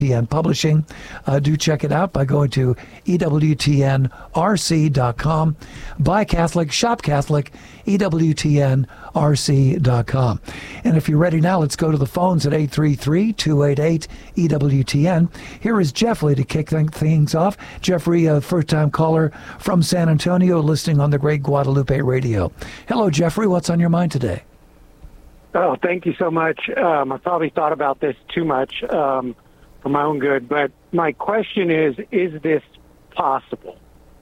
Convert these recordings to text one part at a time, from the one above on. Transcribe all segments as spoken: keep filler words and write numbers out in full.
and Publishing. Uh, do check it out by going to E W T N R C dot com. Buy Catholic, shop Catholic, E W T N R C dot com. And if you're ready now, let's go to the phones at eight three three, two eight eight, E W T N. Here is Jeffrey to kick th- things off. Jeffrey, a first-time caller from San Antonio, listening on the Great Guadalupe Radio. Hello, Jeffrey. What's on your mind today? Oh, thank you so much. Um, I probably thought about this too much. Um, for my own good, but my question is, is this possible?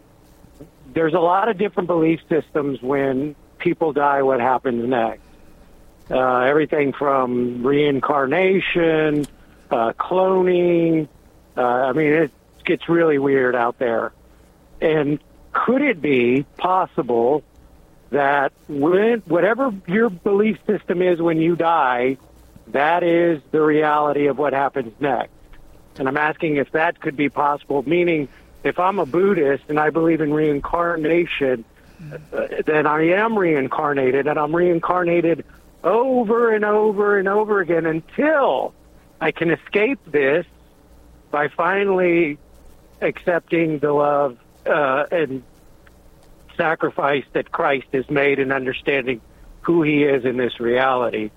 There's a lot of different belief systems when people die, what happens next. Uh, everything from reincarnation, uh, cloning, uh, I mean, it gets really weird out there. And could it be possible that when, whatever your belief system is when you die, that is the reality of what happens next? And I'm asking if that could be possible, meaning if I'm a Buddhist and I believe in reincarnation, uh, then I am reincarnated, and I'm reincarnated over and over and over again until I can escape this by finally accepting the love uh, and sacrifice that Christ has made and understanding who he is in this reality.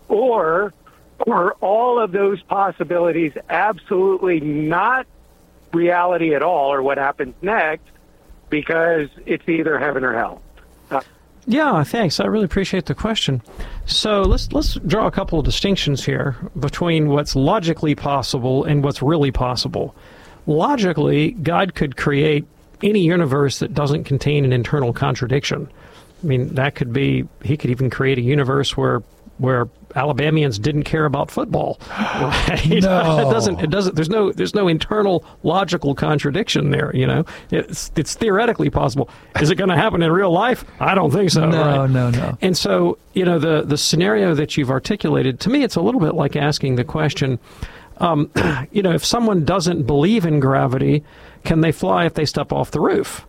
Or Or all of those possibilities absolutely not reality at all, or what happens next, because it's either heaven or hell? Uh, yeah, thanks. I really appreciate the question. So let's let's draw a couple of distinctions here between what's logically possible and what's really possible. Logically, God could create any universe that doesn't contain an internal contradiction. I mean, that could be, he could even create a universe where where Alabamians didn't care about football. Right? No. it doesn't. It doesn't. There's no. There's no internal logical contradiction there. You know, it's it's theoretically possible. Is it going to happen in real life? I don't think so. No, right? no, no. And so, you know, the the scenario that you've articulated, to me, it's a little bit like asking the question, um, you know, if someone doesn't believe in gravity, can they fly if they step off the roof?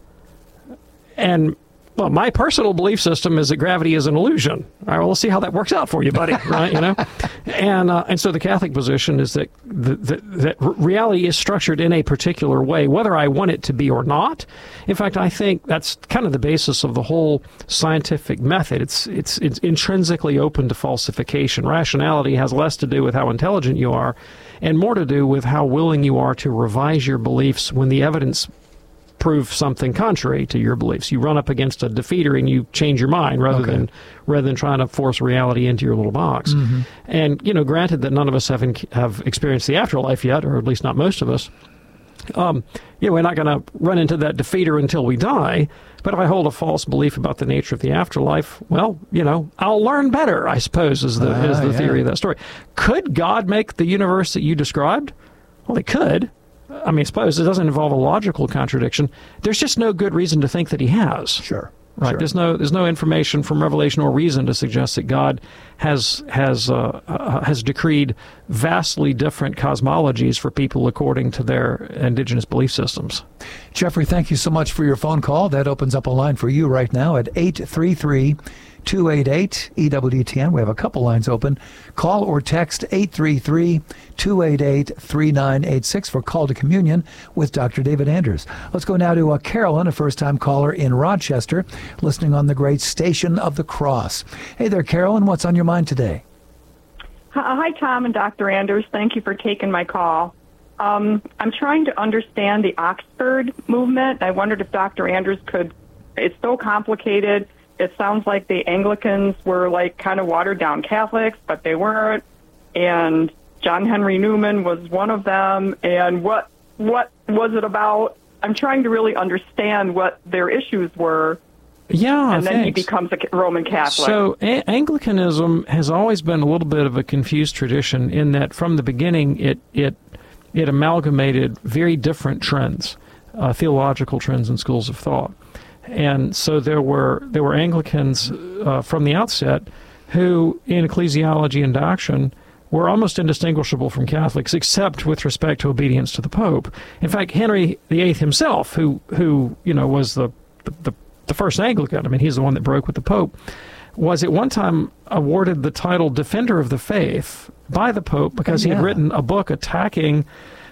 And well, my personal belief system is that gravity is an illusion. All right, well, we'll see how that works out for you, buddy. Right? You know, and uh, and so the Catholic position is that the, the, that reality is structured in a particular way, whether I want it to be or not. In fact, I think that's kind of the basis of the whole scientific method. It's it's it's intrinsically open to falsification. Rationality has less to do with how intelligent you are, and more to do with how willing you are to revise your beliefs when the evidence prove something contrary to your beliefs. You run up against a defeater and you change your mind rather okay. than rather than trying to force reality into your little box. Mm-hmm. And, you know, granted that none of us have, in, have experienced the afterlife yet, or at least not most of us, um, you know, we're not going to run into that defeater until we die. But if I hold a false belief about the nature of the afterlife, well, you know, I'll learn better, I suppose, is the, uh, is the yeah. theory of that story. Could God make the universe that you described? Well, he could. I mean, I suppose it doesn't involve a logical contradiction. There's just no good reason to think that he has. Sure. Right. Sure. There's no there's no information from Revelation or reason to suggest that God has has uh, uh, has decreed vastly different cosmologies for people according to their indigenous belief systems. Jeffrey, thank you so much for your phone call. That opens up a line for you right now at eight three three, two eight eight, E W T N. We have a couple lines open. Call or text eight three three, two eight eight, three nine eight six for Call to Communion with Doctor David Anders. Let's go now to uh, Carolyn, a first-time caller in Rochester, listening on the great Station of the Cross. Hey there, Carolyn. What's on your mind today? Hi, Tom and Doctor Anders. Thank you for taking my call. Um, I'm trying to understand the Oxford movement. I wondered if Doctor Anders could. It's so complicated. It sounds like the Anglicans were like kind of watered down Catholics, but they weren't. And John Henry Newman was one of them. And what what was it about? I'm trying to really understand what their issues were. Yeah, and then thanks. he becomes a Roman Catholic. So a- Anglicanism has always been a little bit of a confused tradition in that from the beginning it it it amalgamated very different trends, uh, theological trends and schools of thought. And so there were there were Anglicans uh, from the outset who, in ecclesiology and doctrine, were almost indistinguishable from Catholics, except with respect to obedience to the Pope. In fact, Henry the Eighth himself, who who you know was the the, the first Anglican, I mean, he's the one that broke with the Pope, was at one time awarded the title Defender of the Faith by the Pope because he Yeah. had written a book attacking